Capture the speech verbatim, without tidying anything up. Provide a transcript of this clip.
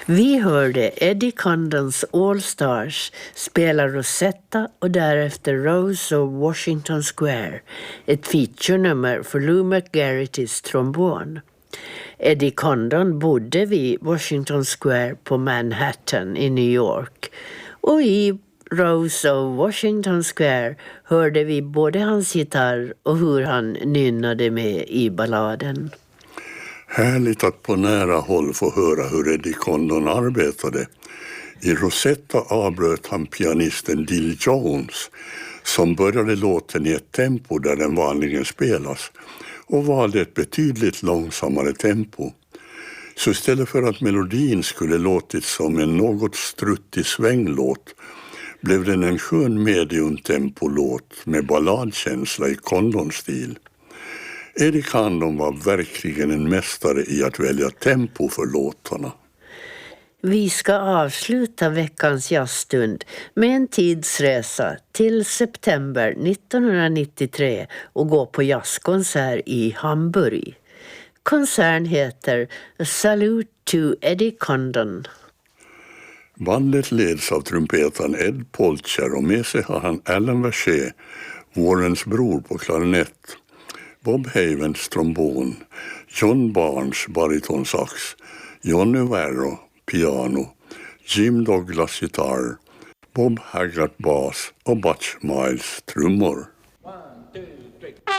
Vi hörde Eddie Condons All Stars spela Rosetta och därefter Rose of Washington Square, ett feature-nummer för Lou McGarritys trombon. Eddie Condon bodde vid Washington Square på Manhattan i New York, och i Rose of Washington Square hörde vi både hans gitarr och hur han nynnade med i balladen. Härligt att på nära håll få höra hur Eddie Condon arbetade. I Rosetta avbröt han pianisten Dill Jones, som började låten i ett tempo där den vanligen spelas, och valde ett betydligt långsammare tempo. Så istället för att melodin skulle låtit som en något struttig svänglåt blev den en skön mediumtempo-låt med balladkänsla i Condon-stil. Eddie Condon var verkligen en mästare i att välja tempo för låtarna. Vi ska avsluta veckans jazzstund med en tidsresa till september nittonhundranittiotre och gå på jazzkonsert i Hamburg. Konserten heter A Salute to Eddie Condon. Bandet leds av trumpetaren Ed Polcher, och med sig har han Alan Vacher, Warrens bror, på klarinett, Bob Havens trombon, John Barnes baritonsax, John Navarro piano, Jim Douglas gitarr, Bob Haggart bas och Butch Miles trummor.